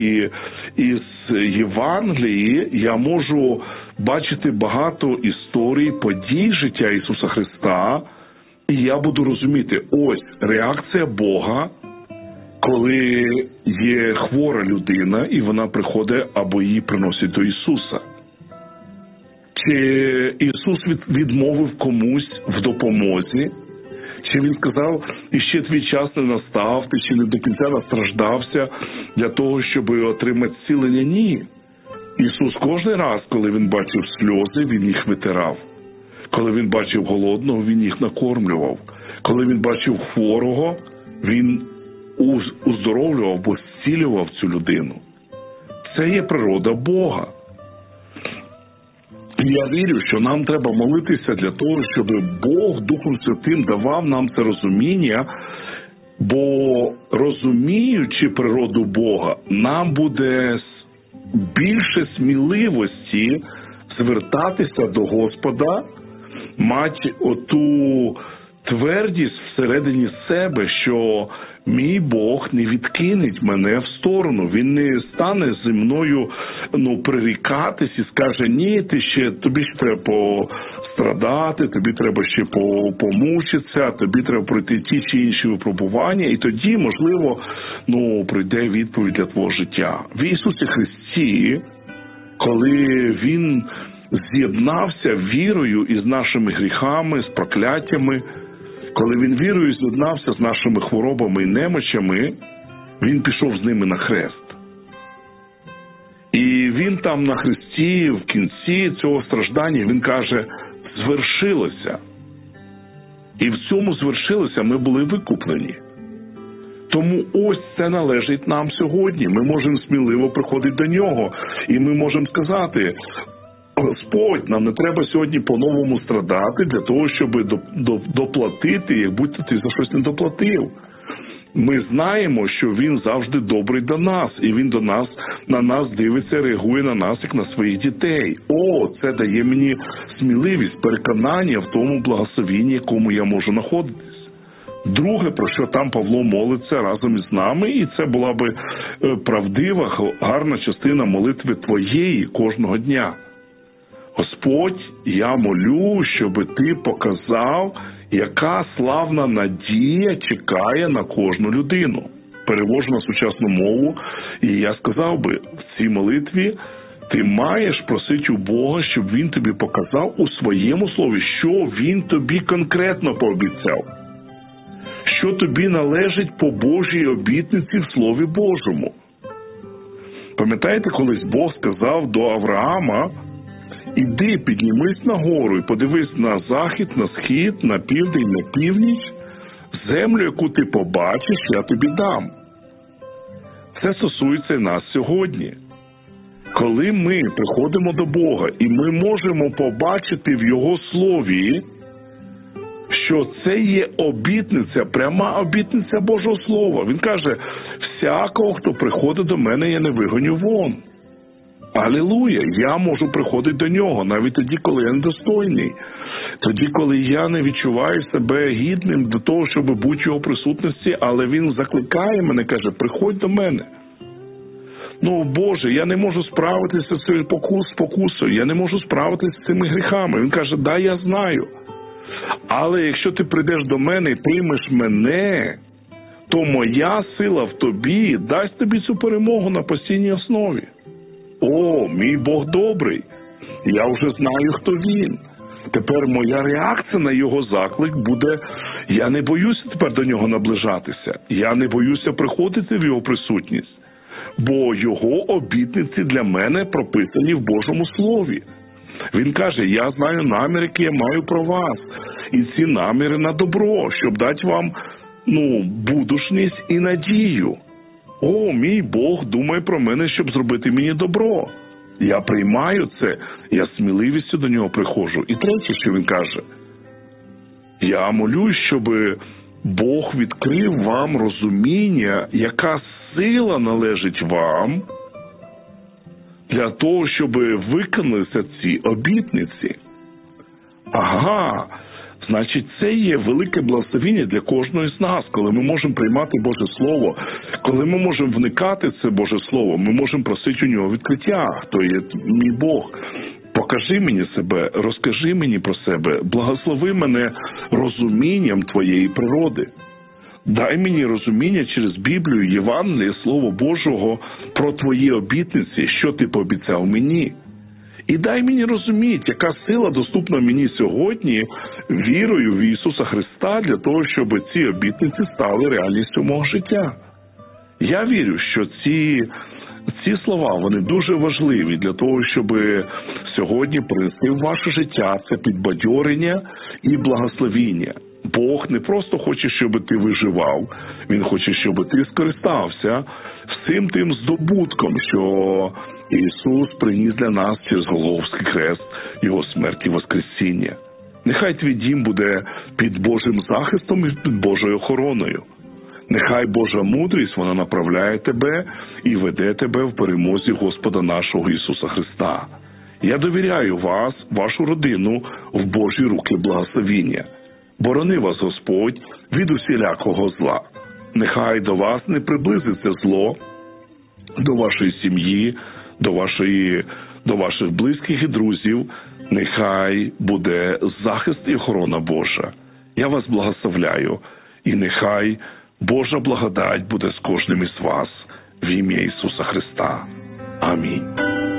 І із Євангелії я можу бачити багато історій, подій життя Ісуса Христа, і я буду розуміти, ось реакція Бога, коли є хвора людина, і вона приходить або її приносить до Ісуса. Чи Ісус відмовив комусь в допомозі? Чи Він сказав, іще твій час не настав, ти ще не до кінця настраждався для того, щоб отримати зцілення? Ні. Ісус кожен раз, коли Він бачив сльози, Він їх витирав. Коли Він бачив голодного, Він їх накормлював. Коли Він бачив хворого, Він уздоровлював або зцілював цю людину. Це є природа Бога. Я вірю, що нам треба молитися для того, щоб Бог Духом Святим давав нам це розуміння, бо розуміючи природу Бога, нам буде більше сміливості звертатися до Господа, мати оту твердість всередині себе, що мій Бог не відкинеть мене в сторону. Він не стане зі мною прирікатись і скаже, ні, тобі ще треба пострадати, тобі треба ще помучитися, тобі треба пройти ті чи інші випробування, і тоді, можливо, прийде відповідь для твого життя. В Ісусі Христі, коли Він з'єднався вірою із нашими гріхами, з прокляттями, коли Він вірою з'єднався з нашими хворобами і немочами, Він пішов з ними на хрест. І Він там на хресті, в кінці цього страждання, Він каже, звершилося. І в цьому звершилося ми були викуплені. Тому ось це належить нам сьогодні. Ми можемо сміливо приходити до Нього. І ми можемо сказати, Господь, нам не треба сьогодні по-новому страдати для того, щоб доплатити, як будь-то ти за щось не доплатив. Ми знаємо, що Він завжди добрий до нас, і Він на нас дивиться, реагує на нас, як на своїх дітей. Це дає мені сміливість, переконання в тому благословенні, якому я можу знаходитись. Друге, про що там Павло молиться разом із нами, і це була би правдива, гарна частина молитви твоєї кожного дня. Господь, я молю, щоб ти показав, яка славна надія чекає на кожну людину. Перевожу на сучасну мову, і я сказав би, в цій молитві ти маєш просити у Бога, щоб Він тобі показав у своєму слові, що Він тобі конкретно пообіцяв. Що тобі належить по Божій обітниці в Слові Божому. Пам'ятаєте, колись Бог сказав до Авраама, іди, піднімись на гору і подивись на захід, на схід, на південь, на північ. Землю, яку ти побачиш, я тобі дам. Це стосується нас сьогодні. Коли ми приходимо до Бога і ми можемо побачити в Його Слові, що це є обітниця, пряма обітниця Божого Слова. Він каже, всякого, хто приходить до мене, я не вигоню вон. Алілуя! Я можу приходити до Нього, навіть тоді, коли я недостойний. Тоді, коли я не відчуваю себе гідним до того, щоб бути в Його присутності, але Він закликає мене, каже, приходь до мене. Боже, я не можу справитися з цією спокусою, я не можу справитися з цими гріхами. Він каже, да, я знаю. Але якщо ти прийдеш до мене і приймеш мене, то моя сила в тобі дасть тобі цю перемогу на постійній основі. Мій Бог добрий. Я вже знаю, хто Він. Тепер моя реакція на Його заклик буде, я не боюся тепер до Нього наближатися. Я не боюся приходити в Його присутність. Бо Його обітниці для мене прописані в Божому Слові. Він каже, я знаю наміри, які я маю про вас. І ці наміри на добро, щоб дати вам, будучність і надію. Мій Бог думає про мене, щоб зробити мені добро. Я приймаю це, я сміливістю до Нього приходжу. І третє, що Він каже, я молюсь, щоб Бог відкрив вам розуміння, яка сила належить вам для того, щоб виконалися ці обітниці. Значить, це є велике благословення для кожного з нас, коли ми можемо приймати Боже Слово, коли ми можемо вникати в це Боже Слово, ми можемо просити у нього відкриття, хто є мій Бог. Покажи мені себе, розкажи мені про себе, благослови мене розумінням твоєї природи. Дай мені розуміння через Біблію, Євангеліє, Слово Божого про твої обітниці, що ти пообіцяв мені. І дай мені розуміти, яка сила доступна мені сьогодні вірою в Ісуса Христа для того, щоб ці обітниці стали реальністю мого життя. Я вірю, що ці слова, вони дуже важливі для того, щоб сьогодні принести в ваше життя це підбадьорення і благословіння. Бог не просто хоче, щоб ти виживав, Він хоче, щоб ти скористався всім тим здобутком, що Ісус приніс для нас через Голгофський хрест, Його смерть і воскресіння. Нехай твій дім буде під Божим захистом і під Божою охороною. Нехай Божа мудрість, вона направляє тебе і веде тебе в перемозі Господа нашого Ісуса Христа. Я довіряю вас, вашу родину, в Божі руки благословіння. Борони вас Господь від усілякого зла. Нехай до вас не приблизиться зло, до вашої сім'ї, до ваших близьких і друзів. Нехай буде захист і охорона Божа. Я вас благословляю, і нехай Божа благодать буде з кожним із вас в ім'я Ісуса Христа. Амінь.